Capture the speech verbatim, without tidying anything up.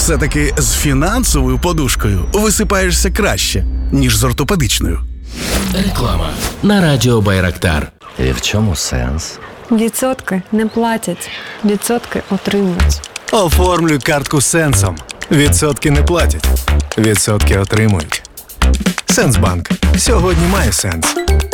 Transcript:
Все-таки з фінансовою подушкою висипаєшся краще, ніж з ортопедичною. Реклама на радіо Байрактар. І в чому сенс? Відсотки не платять, відсотки отримують. Оформлюй картку Сенсом. Відсотки не платять, відсотки отримують. Сенсбанк. Сьогодні має сенс.